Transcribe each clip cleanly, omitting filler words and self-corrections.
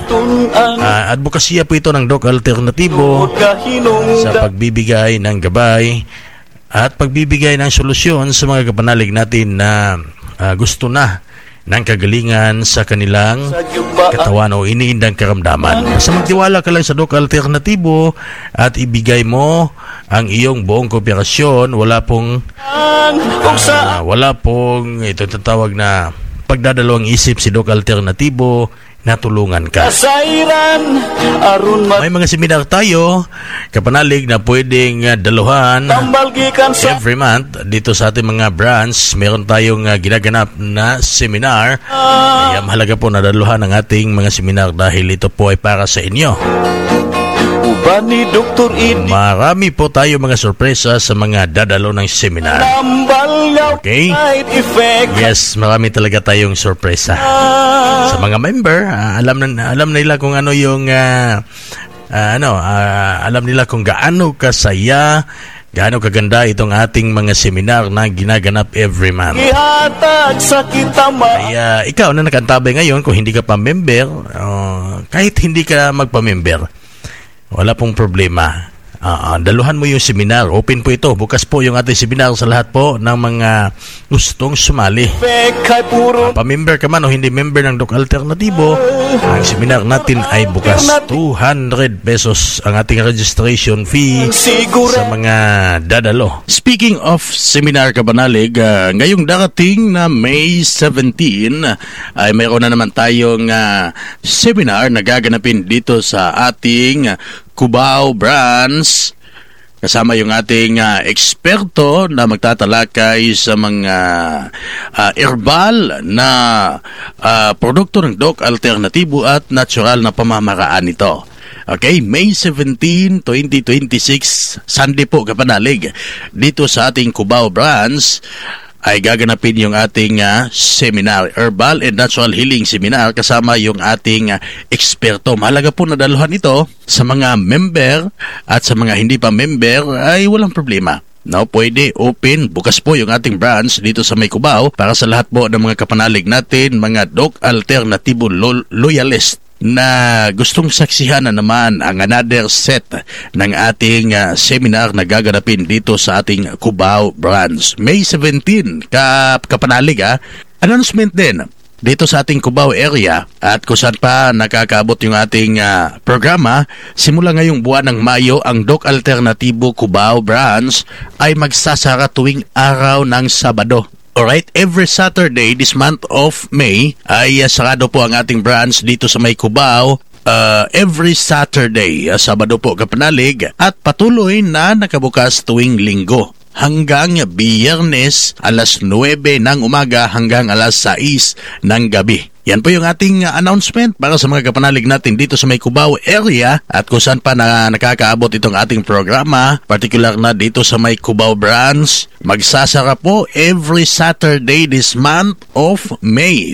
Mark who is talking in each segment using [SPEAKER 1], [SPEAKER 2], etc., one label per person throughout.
[SPEAKER 1] Advokasya po ito ng Doc Alternatibo sa pagbibigay ng gabay at pagbibigay ng solusyon sa mga kapanalig natin na gusto na ng kagalingan sa kanilang katawan o iniindang karamdaman. Basta magtiwala ka lang sa Doc Alternatibo at ibigay mo ang iyong buong kooperasyon. Wala pong ito tatawag na pagdadalawang isip si Doc Alternatibo. Natulungan ka. May mga seminar tayo, kapanalig, na pwedeng daluhan every month dito sa ating mga branch. Meron tayong ginaganap na seminar. Kaya mahalaga po na daluhan ang ating mga seminar dahil ito po ay para sa inyo. Marami po tayo mga sorpresa sa mga dadalo ng seminar. Okay? Yes, marami talaga tayong sorpresa. Sa mga member, alam nila kung ano yung alam nila kung gaano kasaya, gaano kaganda itong ating mga seminar na ginaganap every month. Kaya ikaw na nakantabay ngayon, kung hindi ka pa member, kahit hindi ka magpa-member, wala pong problema. Daluhan mo yung seminar. Open po ito. Bukas po yung ating seminar sa lahat po ng mga gustong sumali. Pa-member ka man o hindi member ng Doc Alternatibo, ang seminar natin ay bukas. 200 pesos ang ating registration fee sa mga dadalo. Speaking of seminar, kabanalig, ngayong darating na May 17 ay mayroon na naman tayong seminar na gaganapin dito sa ating Cubao branch, kasama yung ating eksperto na magtatalakay sa mga herbal na produkto ng Doc Alternatibo at natural na pamamaraan nito. Okay, May 17, 2026, Sunday po, kapanalig, dito sa ating Cubao branch ay gaganapin yung ating seminar, Herbal and Natural Healing Seminar, kasama yung ating eksperto. Mahalaga po na daluhan ito sa mga member at sa mga hindi pa member ay walang problema. No, pwede open. Bukas po yung ating branch dito sa May Cubao para sa lahat po ng mga kapanalig natin, mga Doc Alternatibo loyalist na gustong saksihan na naman ang another set ng ating seminar na gaganapin dito sa ating Cubao branch. May 17, kapanalig announcement din dito sa ating Cubao area at kung saan pa nakakaabot yung ating programa. Simula ngayong buwan ng Mayo, ang Doc Alternatibo Cubao branch ay magsasara tuwing araw ng Sabado. Alright, every Saturday this month of May ay sarado po ang ating branch dito sa May Cubao. Every Saturday, Sabado po, kapanalig, at patuloy na nakabukas tuwing Linggo hanggang Biyernes alas 9 ng umaga hanggang alas 6 ng gabi. Yan po yung ating announcement para sa mga kapanalig natin dito sa May Cubao area at kung saan pa na nakakaabot itong ating programa, particular na dito sa May Cubao branch. Magsasara po every Saturday this month of May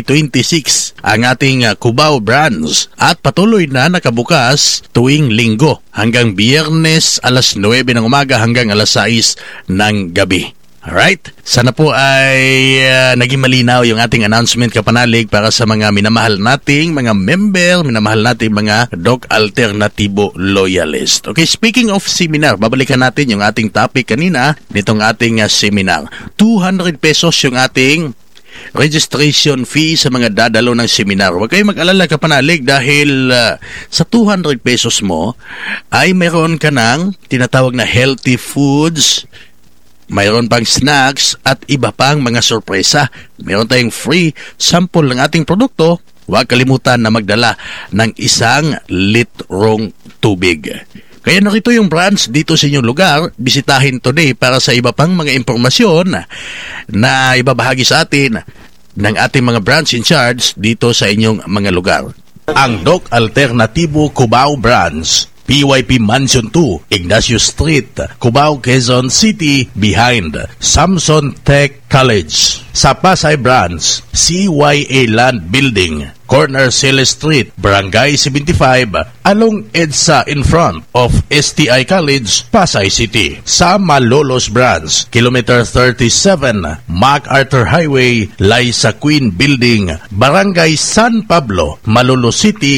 [SPEAKER 1] 2026 ang ating Cubao branch at patuloy na nakabukas tuwing Linggo hanggang Biyernes alas 9 ng umaga hanggang alas 6 ng gabi. Alright, sana po ay naging malinaw yung ating announcement, kapanalig, para sa mga minamahal nating mga member, minamahal nating mga Doc Alternatibo loyalist. Okay, speaking of seminar, babalikan natin yung ating topic kanina nitong ating seminar. 200 pesos yung ating registration fee sa mga dadalo ng seminar. Huwag kayong mag-alala, kapanalig, dahil sa 200 pesos mo ay mayroon ka ng tinatawag na healthy foods, mayroon pang snacks at iba pang mga sorpresa. Mayroon tayong free sample ng ating produkto. Huwag kalimutan na magdala ng 1 litrong tubig. Kaya narito yung branch dito sa inyong lugar. Bisitahin today para sa iba pang mga impormasyon na ibabahagi sa atin ng ating mga branch in charge dito sa inyong mga lugar. Ang Doc Alternatibo Cubao branch, PYP Mansion 2, Ignacio Street, Cubao, Quezon City, behind Samson Tech College. Sa Pasay branch, CYA Land Building, corner Sele Street, Barangay 75, along EDSA in front of STI College, Pasay City. Sa Malolos branch, Kilometer 37, MacArthur Highway, Liza Queen Building, Barangay San Pablo, Malolos City,